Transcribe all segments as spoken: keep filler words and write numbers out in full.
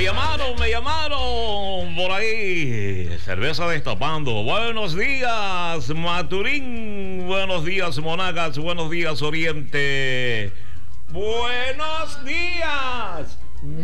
llamaron, me llamaron por ahí. Cerveza destapando. Buenos días, Maturín. Buenos días, Monagas. Buenos días, Oriente. Buenos días,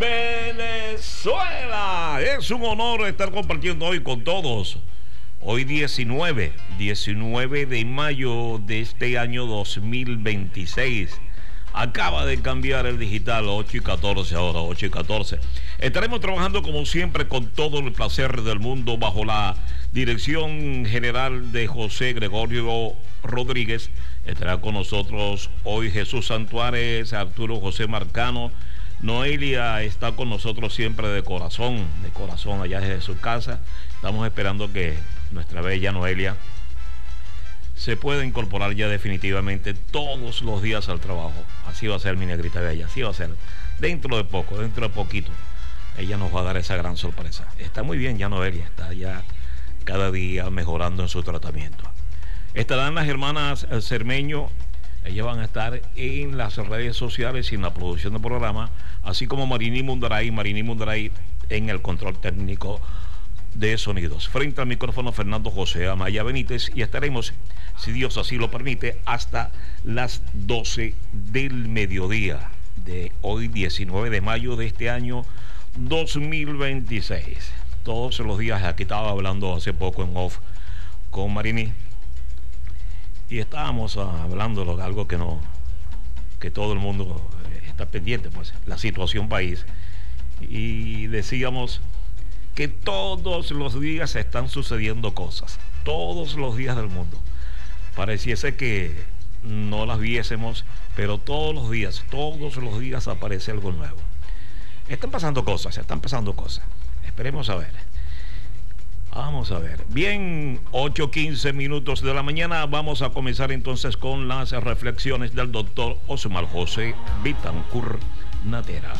Venezuela. Es un honor estar compartiendo hoy con todos. Hoy diecinueve, diecinueve de mayo de este año dos mil veintiséis. Acaba de cambiar el digital, ocho y catorce ahora, ocho y catorce. Estaremos trabajando como siempre con todo el placer del mundo bajo la dirección general de José Gregorio Rodríguez. Estará con nosotros hoy Jesús Santuárez, Arturo José Marcano. Noelia está con nosotros siempre de corazón, de corazón allá desde su casa. Estamos esperando que nuestra bella Noelia se puede incorporar ya definitivamente todos los días al trabajo. Así va a ser mi negrita bella, así va a ser. Dentro de poco, dentro de poquito, ella nos va a dar esa gran sorpresa. Está muy bien ya Noelia, está ya cada día mejorando en su tratamiento. Estarán las hermanas Cermeño, ellas van a estar en las redes sociales y en la producción del programa, así como Marini Mundaray, Marini Mundaray en el control técnico de sonidos. Frente al micrófono Fernando José Amaya Benítez y estaremos, si Dios así lo permite, hasta las doce del mediodía de hoy diecinueve de mayo de este año dos mil veintiséis. Todos los días, aquí estaba hablando hace poco en off con Marini y estábamos hablando de algo que no, que todo el mundo está pendiente, pues la situación país, y decíamos que todos los días están sucediendo cosas, todos los días del mundo. Pareciese que no las viésemos, pero todos los días, todos los días aparece algo nuevo. Están pasando cosas, están pasando cosas. Esperemos a ver. Vamos a ver. Bien, ocho quince minutos de la mañana. Vamos a comenzar entonces con las reflexiones del doctor Osmar José Betancur Natera.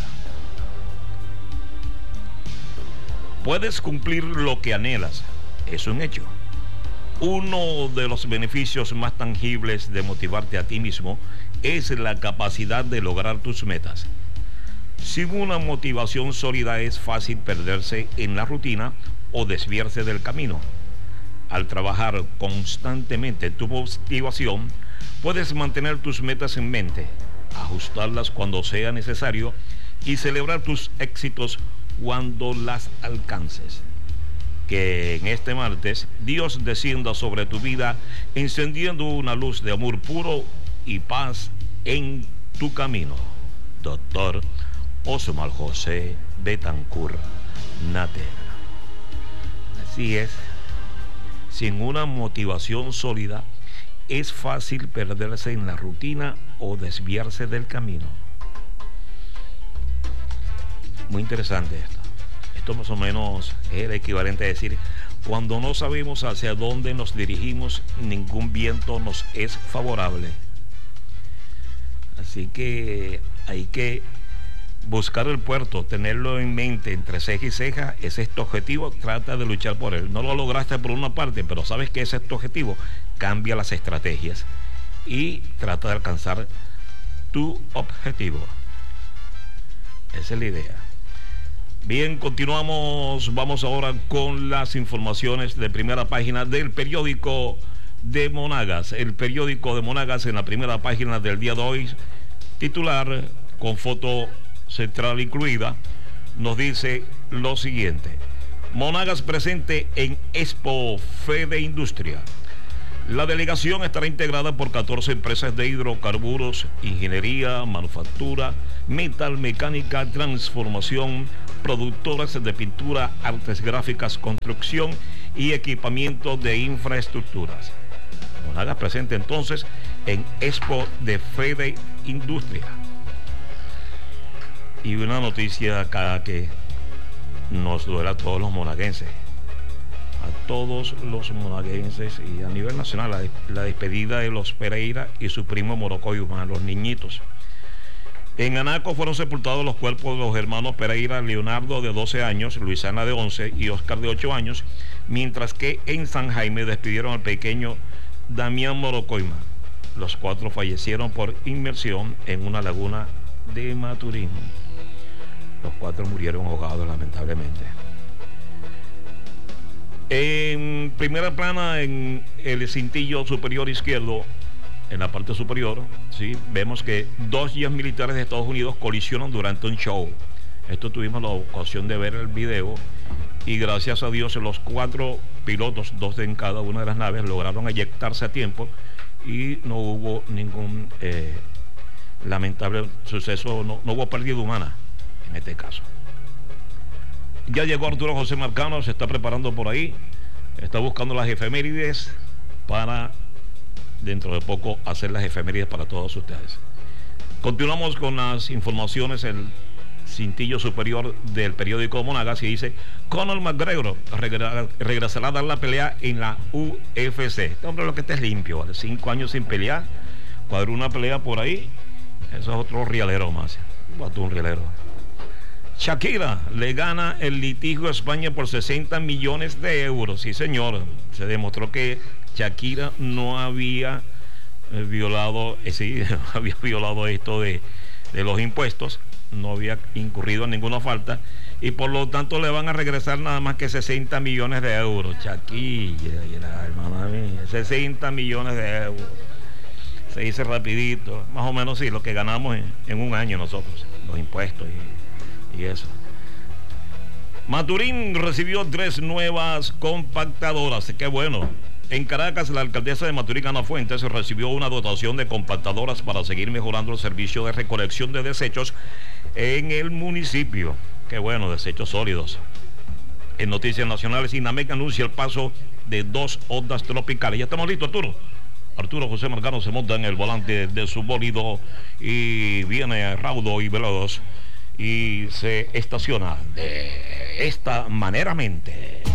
Puedes cumplir lo que anhelas, es un hecho. Uno de los beneficios más tangibles de motivarte a ti mismo es la capacidad de lograr tus metas. Sin una motivación sólida es fácil perderse en la rutina o desviarse del camino. Al trabajar constantemente tu motivación, puedes mantener tus metas en mente, ajustarlas cuando sea necesario y celebrar tus éxitos cuando las alcances. Que en este martes Dios descienda sobre tu vida encendiendo una luz de amor puro y paz en tu camino. Doctor Osmar José Betancur Natera. Así es, sin una motivación sólida es fácil perderse en la rutina o desviarse del camino. Muy interesante esto. Esto más o menos es el equivalente a decir, cuando no sabemos hacia dónde nos dirigimos, ningún viento nos es favorable. Así que hay que buscar el puerto, tenerlo en mente entre ceja y ceja. Ese es tu objetivo, trata de luchar por él. No lo lograste por una parte, pero sabes que ese es tu objetivo. Cambia las estrategias y trata de alcanzar tu objetivo. Esa es la idea. Bien, continuamos. Vamos ahora con las informaciones de primera página del periódico de Monagas. El periódico de Monagas en la primera página del día de hoy, titular con foto central incluida, nos dice lo siguiente: Monagas presente en Expo Fede Industria. La delegación estará integrada por catorce empresas de hidrocarburos, ingeniería, manufactura, metal, mecánica, transformación, productoras de pintura, artes gráficas, construcción y equipamiento de infraestructuras. Monagas presente entonces en Expo de Fede Industria. Y una noticia acá que nos duele a todos los monaguenses. A todos los monaguenses y a nivel nacional, la, la despedida de los Pereira y su primo Morocoyuma, los niñitos. En Anaco fueron sepultados los cuerpos de los hermanos Pereira, Leonardo de doce años, Luisana de once y Oscar de ocho años, mientras que en San Jaime despidieron al pequeño Damián Morocoyuma. Los cuatro fallecieron por inmersión en una laguna de Maturín. Los cuatro murieron ahogados, lamentablemente. En primera plana, en el cintillo superior izquierdo, en la parte superior, ¿sí?, vemos que dos jets militares de Estados Unidos colisionan durante un show. Esto tuvimos la ocasión de ver el video y gracias a Dios los cuatro pilotos, dos en cada una de las naves, lograron eyectarse a tiempo y no hubo ningún eh, lamentable suceso, no, no hubo pérdida humana en este caso. Ya llegó Arturo José Marcano, se está preparando por ahí, está buscando las efemérides para dentro de poco hacer las efemérides para todos ustedes. Continuamos con las informaciones. El cintillo superior del periódico Monagas y dice: Conor McGregor regre- regresará a dar la pelea en la U F C. Este hombre lo que está es limpio, ¿vale? Cinco años sin pelear, cuadró una pelea por ahí. Eso es otro rialero más. Un rialero. Shakira le gana el litigio a España por sesenta millones de euros. Sí, señor. Se demostró que Shakira no había eh, violado, eh, sí, había violado esto de, de los impuestos, no había incurrido en ninguna falta y por lo tanto le van a regresar nada más que sesenta millones de euros. Shakira, hermana mía, sesenta millones de euros. Se dice rapidito, más o menos sí, lo que ganamos en, en un año nosotros, los impuestos y, y eso. Maturín recibió tres nuevas compactadoras, qué bueno. En Caracas, la alcaldesa de Maturín, Ana Fuentes, recibió una dotación de compactadoras para seguir mejorando el servicio de recolección de desechos en el municipio. Qué bueno, desechos sólidos. En noticias nacionales, INAMEC anuncia el paso de dos ondas tropicales. Ya estamos listos, Arturo. Arturo José Marcano se monta en el volante de su bólido y viene raudo y veloz y se estaciona de esta maneramente.